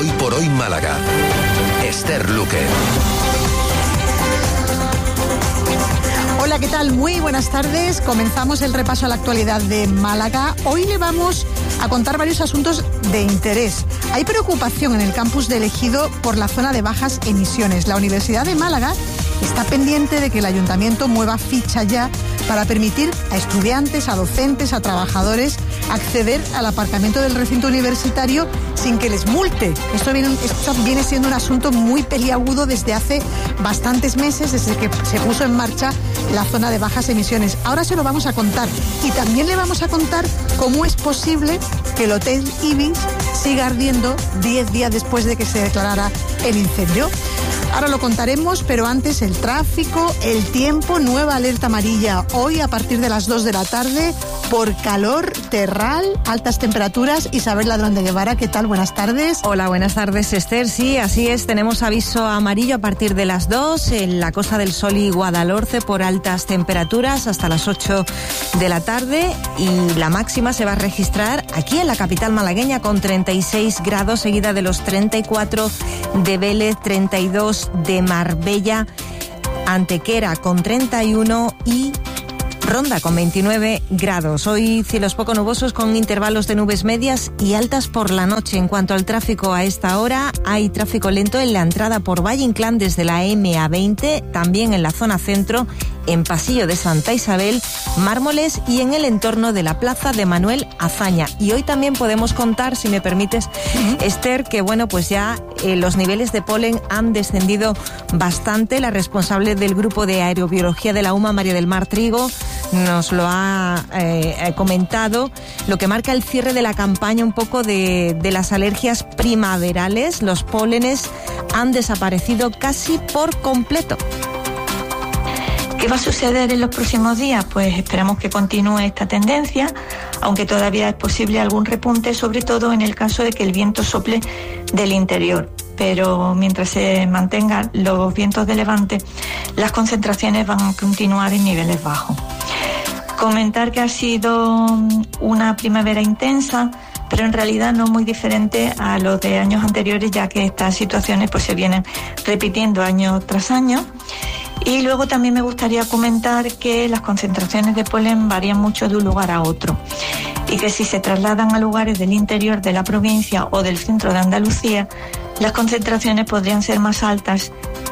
Hoy por Hoy Málaga. Esther Luque. Hola, ¿qué tal? Muy buenas tardes. Comenzamos el repaso a la actualidad de Málaga. Hoy le vamos a contar varios asuntos de interés. Hay preocupación en el campus de Ejido por la zona de bajas emisiones. La Universidad de Málaga está pendiente de que el ayuntamiento mueva ficha ya para permitir a estudiantes, a docentes, a trabajadores acceder al aparcamiento del recinto universitario sin que les multe. Esto viene siendo un asunto muy peliagudo desde hace bastantes meses, desde que se puso en marcha la zona de bajas emisiones. Ahora se lo vamos a contar y también le vamos a contar cómo es posible que el Hotel Ibis siga ardiendo 10 días después de que se declarara el incendio. Ahora lo contaremos, pero antes el tráfico, el tiempo, nueva alerta amarilla hoy a partir de las 2 de la tarde por calor, terral, altas temperaturas. Isabel Ladrón de Guevara, ¿qué tal? Buenas tardes. Hola, buenas tardes, Esther. Sí, así es, tenemos aviso amarillo a partir de las 2 en la Costa del Sol y Guadalhorce por altas temperaturas hasta las 8 de la tarde y la máxima se va a registrar aquí en la capital malagueña con 36 grados, seguida de los 34 de Vélez, 32 de Marbella, Antequera con 31 y Ronda con 29 grados. Hoy cielos poco nubosos con intervalos de nubes medias y altas por la noche. En cuanto al tráfico a esta hora, hay tráfico lento en la entrada por Valle Inclán desde la MA20, también en la zona centro, en Pasillo de Santa Isabel, Mármoles y en el entorno de la Plaza de Manuel Azaña. Y hoy también podemos contar, si me permites, Esther, que bueno, pues ya los niveles de polen han descendido bastante. La responsable del grupo de aerobiología de la UMA, María del Mar Trigo, nos lo ha comentado, lo que marca el cierre de la campaña un poco de las alergias primaverales. Los pólenes han desaparecido casi por completo. ¿Qué va a suceder en los próximos días? Pues esperamos que continúe esta tendencia, aunque todavía es posible algún repunte, sobre todo en el caso de que el viento sople del interior. Pero mientras se mantengan los vientos de levante, las concentraciones van a continuar en niveles bajos. Comentar que ha sido una primavera intensa, pero en realidad no muy diferente a los de años anteriores, ya que estas situaciones pues se vienen repitiendo año tras año. Y luego también me gustaría comentar que las concentraciones de polen varían mucho de un lugar a otro y que si se trasladan a lugares del interior de la provincia o del centro de Andalucía, las concentraciones podrían ser más altas.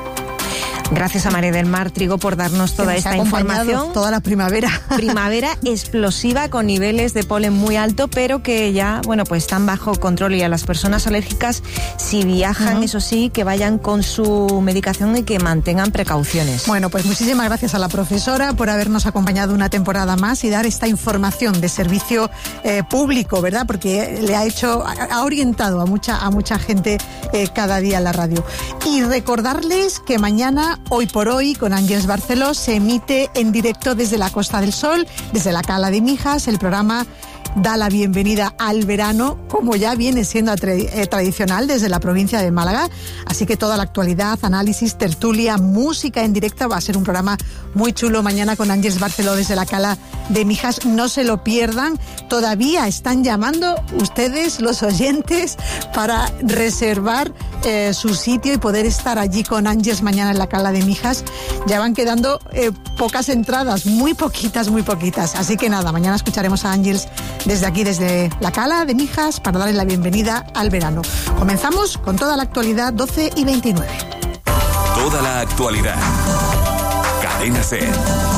Gracias a María del Mar Trigo por darnos toda esta información. Toda la primavera. Primavera explosiva con niveles de polen muy alto, pero que ya, bueno, pues están bajo control. Y a las personas alérgicas, si viajan, eso sí, que vayan con su medicación y que mantengan precauciones. Bueno, pues muchísimas gracias a la profesora por habernos acompañado una temporada más y dar esta información de servicio público, ¿verdad? Porque le ha orientado a mucha gente cada día en la radio. Y recordarles que mañana, Hoy por Hoy, con Ángeles Barceló, se emite en directo desde la Costa del Sol, desde la Cala de Mijas. El programa da la bienvenida al verano, como ya viene siendo tradicional desde la provincia de Málaga. Así que toda la actualidad, análisis, tertulia, música en directo. Va a ser un programa muy chulo mañana con Ángeles Barceló desde la Cala de Mijas. No se lo pierdan. Todavía están llamando ustedes, los oyentes, para reservar su sitio y poder estar allí con Ángeles mañana en la Cala de Mijas. Ya van quedando pocas entradas, muy poquitas. Así que nada, mañana escucharemos a Ángeles desde aquí, desde la Cala de Mijas, para darle la bienvenida al verano. Comenzamos con toda la actualidad, 12:29. Toda la actualidad. Cadena SER.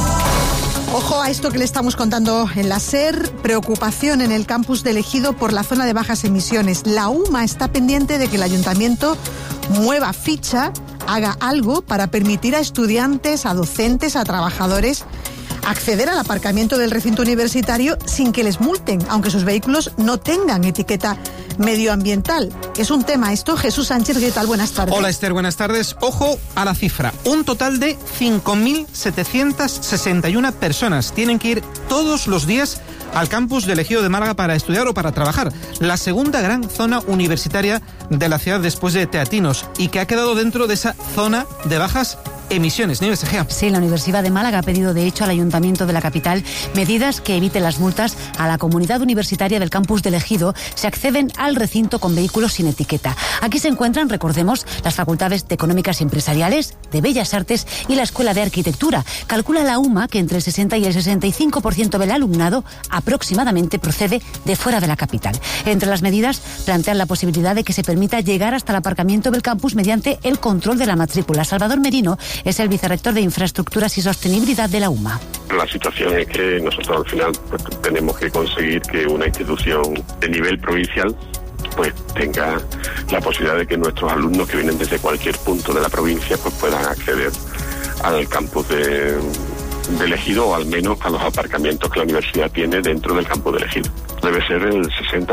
Ojo a esto que le estamos contando en la SER. Preocupación en el campus de Ejido por la zona de bajas emisiones. La UMA está pendiente de que el ayuntamiento mueva ficha, haga algo para permitir a estudiantes, a docentes, a trabajadores acceder al aparcamiento del recinto universitario sin que les multen, aunque sus vehículos no tengan etiqueta medioambiental. Es un tema esto. Jesús Sánchez, ¿qué tal? Buenas tardes. Hola, Esther, buenas tardes. Ojo a la cifra. Un total de 5.761 personas tienen que ir todos los días al campus del Ejido de Málaga para estudiar o para trabajar. La segunda gran zona universitaria de la ciudad después de Teatinos y que ha quedado dentro de esa zona de bajas emisiones. Nieves Egea. Sí, la Universidad de Málaga ha pedido de hecho al Ayuntamiento de la capital medidas que eviten las multas a la comunidad universitaria del campus del Ejido si acceden al recinto con vehículos sin etiqueta. Aquí se encuentran, recordemos, las facultades de Económicas y Empresariales, de Bellas Artes y la Escuela de Arquitectura. Calcula la UMA que entre el 60 y el 65% del alumnado aproximadamente procede de fuera de la capital. Entre las medidas plantean la posibilidad de que se permita llegar hasta el aparcamiento del campus mediante el control de la matrícula. Salvador Merino es el vicerrector de Infraestructuras y Sostenibilidad de la UMA. La situación es que nosotros al final tenemos que conseguir que una institución de nivel provincial pues tenga la posibilidad de que nuestros alumnos que vienen desde cualquier punto de la provincia pues puedan acceder al campus del Ejido, o al menos a los aparcamientos que la universidad tiene dentro del campus del Ejido. Debe ser el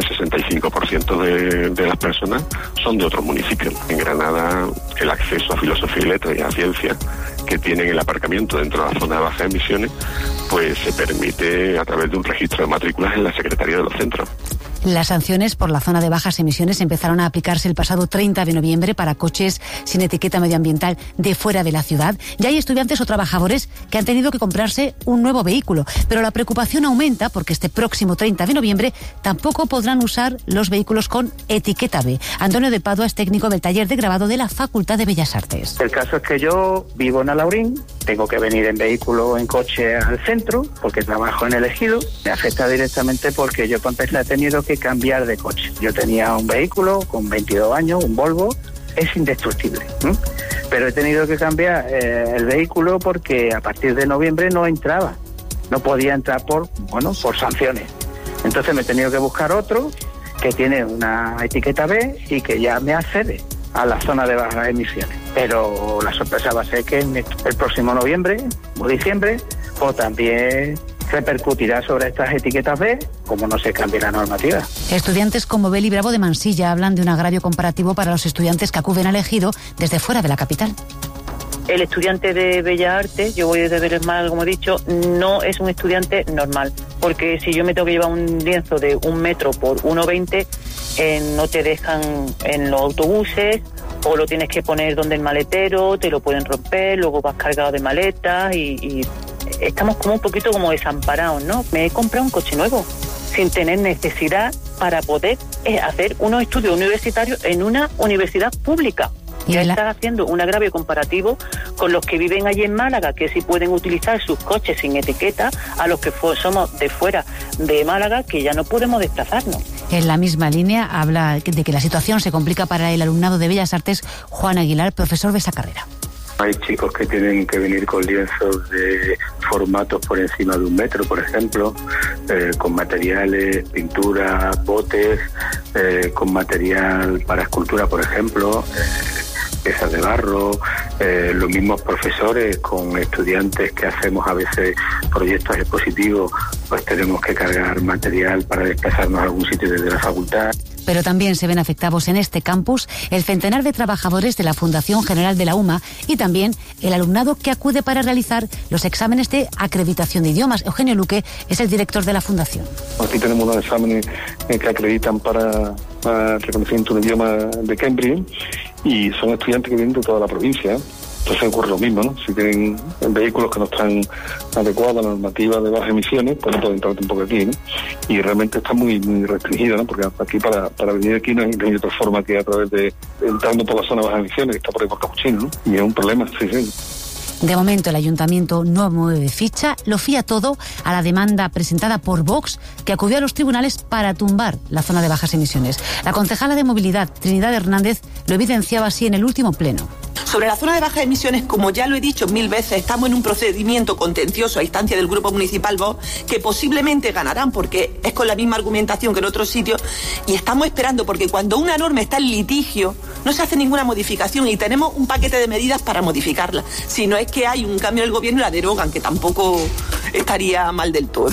60-65% de las personas son de otros municipios. En Granada, el acceso a filosofía y letras y a ciencia que tienen el aparcamiento dentro de la zona de bajas emisiones, pues se permite a través de un registro de matrículas en la Secretaría de los Centros. Las sanciones por la zona de bajas emisiones empezaron a aplicarse el pasado 30 de noviembre para coches sin etiqueta medioambiental de fuera de la ciudad. Ya hay estudiantes o trabajadores que han tenido que comprarse un nuevo vehículo, pero la preocupación aumenta porque este próximo 30 de noviembre tampoco podrán usar los vehículos con etiqueta B. Antonio de Padua es técnico del taller de grabado de la Facultad de Bellas Artes. El caso es que yo vivo en Alaurín, tengo que venir en vehículo, en coche al centro, porque trabajo en el Ejido. Me afecta directamente porque yo para empezar he tenido que cambiar de coche. Yo tenía un vehículo con 22 años, un Volvo, es indestructible, pero he tenido que cambiar el vehículo porque a partir de noviembre no entraba, no podía entrar por sanciones. Entonces me he tenido que buscar otro que tiene una etiqueta B y que ya me accede a la zona de bajas emisiones. Pero la sorpresa va a ser que el próximo noviembre o diciembre pues también repercutirá sobre estas etiquetas B, como no se cambie la normativa. Estudiantes como Beli Bravo de Mansilla hablan de un agravio comparativo para los estudiantes que acuden al Ejido desde fuera de la capital. El estudiante de Bellas Artes, yo voy desde Vélez Málaga, como he dicho, no es un estudiante normal, porque si yo me tengo que llevar un lienzo de 1 metro por 1,20, no te dejan en los autobuses, o lo tienes que poner donde el maletero, te lo pueden romper, luego vas cargado de maletas y estamos como un poquito como desamparados, ¿no? Me he comprado un coche nuevo sin tener necesidad para poder hacer unos estudios universitarios en una universidad pública. Ya están haciendo un agravio comparativo con los que viven allí en Málaga, que sí pueden utilizar sus coches sin etiqueta, a los que somos de fuera de Málaga, que ya no podemos desplazarnos. En la misma línea habla de que la situación se complica para el alumnado de Bellas Artes. Juan Aguilar, profesor de esa carrera. Hay chicos que tienen que venir con lienzos de formatos por encima de 1 metro, por ejemplo, con materiales, pintura, botes, con material para escultura, por ejemplo, piezas de barro, los mismos profesores con estudiantes que hacemos a veces proyectos expositivos, pues tenemos que cargar material para desplazarnos a algún sitio desde la facultad. Pero también se ven afectados en este campus el centenar de trabajadores de la Fundación General de la UMA y también el alumnado que acude para realizar los exámenes de acreditación de idiomas. Eugenio Luque es el director de la Fundación. Aquí tenemos unos exámenes que acreditan para el reconocimiento de un idioma de Cambridge y son estudiantes que vienen de toda la provincia. Entonces ocurre lo mismo, ¿no? Si tienen vehículos que no están adecuados a la normativa de bajas emisiones, pues no pueden entrar tampoco aquí, ¿no? Y realmente está muy, muy restringido, ¿no? Porque aquí para venir aquí no hay otra forma que a través de entrando por la zona de bajas emisiones, que está por ahí por Capuchino, ¿no? Y es un problema, sí. De momento el ayuntamiento no mueve ficha, lo fía todo a la demanda presentada por Vox, que acudió a los tribunales para tumbar la zona de bajas emisiones. La concejala de Movilidad, Trinidad Hernández, lo evidenciaba así en el último pleno. Sobre la zona de bajas emisiones, como ya lo he dicho 1000 veces, estamos en un procedimiento contencioso a instancia del Grupo Municipal Vox, que posiblemente ganarán porque es con la misma argumentación que en otros sitios, y estamos esperando porque cuando una norma está en litigio no se hace ninguna modificación y tenemos un paquete de medidas para modificarla. Si no es que hay un cambio del gobierno y la derogan, que tampoco estaría mal del todo.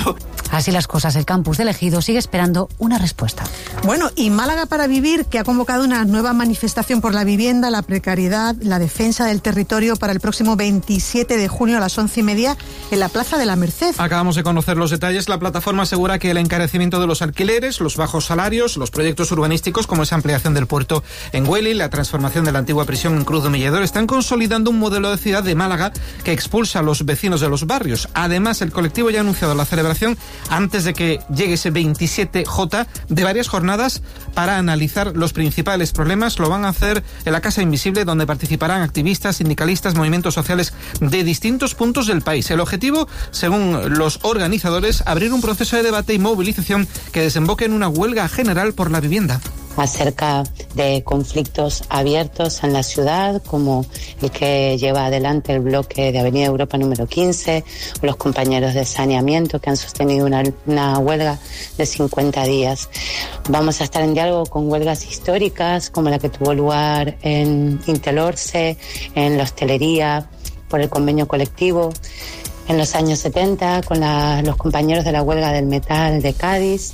Así las cosas, el campus del Ejido sigue esperando una respuesta. Bueno, y Málaga para Vivir, que ha convocado una nueva manifestación por la vivienda, la precariedad, la defensa del territorio para el próximo 27 de junio a las 11:30 en la Plaza de la Merced. Acabamos de conocer los detalles. La plataforma asegura que el encarecimiento de los alquileres, los bajos salarios, los proyectos urbanísticos como esa ampliación del puerto en Hueli, la transformación de la antigua prisión en Cruz de Milledor, están consolidando un modelo de ciudad de Málaga que expulsa a los vecinos de los barrios. Además, el colectivo ya ha anunciado la celebración antes de que llegue ese 27J de varias jornadas para analizar los principales problemas. Lo van a hacer en la Casa Invisible, donde participarán activistas, sindicalistas, movimientos sociales de distintos puntos del país. El objetivo, según los organizadores, abrir un proceso de debate y movilización que desemboque en una huelga general por la vivienda. Acerca de conflictos abiertos en la ciudad, como el que lleva adelante el bloque de Avenida Europa número 15, o los compañeros de saneamiento que han sostenido una huelga de 50 días. Vamos a estar en diálogo con huelgas históricas, como la que tuvo lugar en Intelorce, en la hostelería, por el convenio colectivo, en los años 70, con los compañeros de la huelga del metal de Cádiz,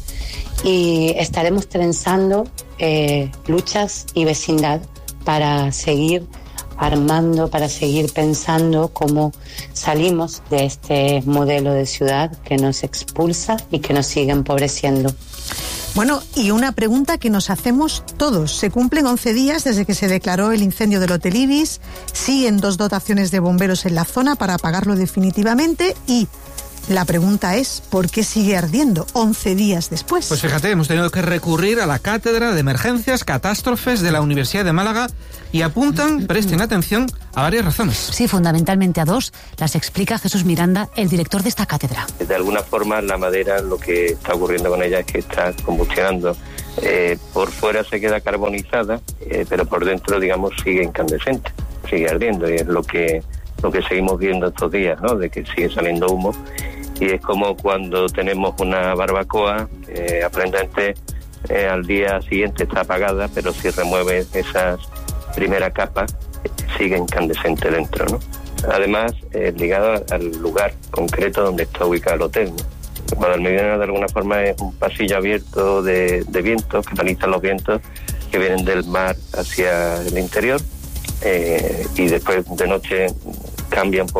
y estaremos trenzando luchas y vecindad para seguir armando, para seguir pensando cómo salimos de este modelo de ciudad que nos expulsa y que nos sigue empobreciendo. Bueno, y una pregunta que nos hacemos todos. Se cumplen 11 días desde que se declaró el incendio del Hotel Ibis, siguen 2 dotaciones de bomberos en la zona para apagarlo definitivamente y la pregunta es, ¿por qué sigue ardiendo 11 días después? Pues fíjate, hemos tenido que recurrir a la Cátedra de Emergencias, Catástrofes de la Universidad de Málaga y apuntan, presten atención, a varias razones. Sí, fundamentalmente a 2, las explica Jesús Miranda, el director de esta cátedra. De alguna forma la madera, lo que está ocurriendo con ella es que está combustionando. Por fuera se queda carbonizada, pero por dentro, digamos, sigue incandescente, sigue ardiendo, y es lo que seguimos viendo estos días, ¿no? De que sigue saliendo humo. Y es como cuando tenemos una barbacoa, aparentemente al día siguiente está apagada, pero si remueve esa primera capa, sigue incandescente dentro, ¿no? Además, ligado al lugar concreto donde está ubicado el hotel, ¿no? Guadalmedina de alguna forma es un pasillo abierto de vientos, que canalizan los vientos que vienen del mar hacia el interior, y después de noche cambia un poco